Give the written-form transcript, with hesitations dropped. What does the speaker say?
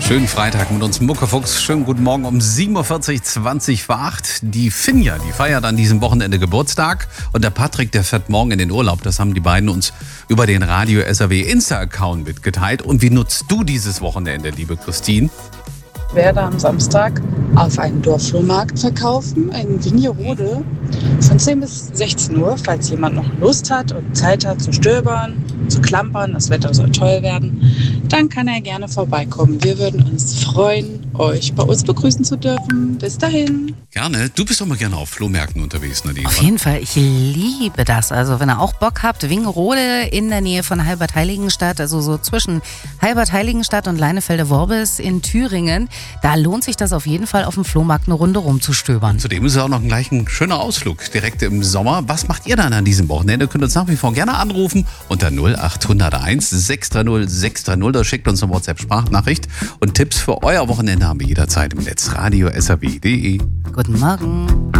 Schönen Freitag mit uns Muckefuchs. Schönen guten Morgen um 7.40 Uhr, 20 vor 8. Die Finja, die feiert an diesem Wochenende Geburtstag. Und der Patrick, der fährt morgen in den Urlaub. Das haben die beiden uns über den Radio SAW Insta-Account mitgeteilt. Und wie nutzt du dieses Wochenende, liebe Christine? Ich werde am Samstag auf einen Dorfflohmarkt verkaufen in Vinjerode von 10 bis 16 Uhr, falls jemand noch Lust hat und Zeit hat zu stöbern, zu klampern, das Wetter soll toll werden, dann kann er gerne vorbeikommen. Wir würden uns freuen, euch bei uns begrüßen zu dürfen. Bis dahin. Gerne. Du bist doch mal gerne auf Flohmärkten unterwegs, Nadine. Auf jeden Fall, ich liebe das. Also wenn ihr auch Bock habt, Wingerode in der Nähe von Halbert-Heiligenstadt, also so zwischen Halbert-Heiligenstadt und Leinefelde-Worbis in Thüringen, da lohnt sich das auf jeden Fall, auf dem Flohmarkt eine Runde rumzustöbern. Zudem ist es auch noch gleich ein schöner Ausflug direkt im Sommer. Was macht ihr dann an diesem Wochenende? Könnt uns nach wie vor gerne anrufen unter 0801 630 630. Da schickt uns eine WhatsApp-Sprachnachricht. Und Tipps für euer Wochenende haben wir jederzeit im Netz radio SAW.de. Guten Morgen.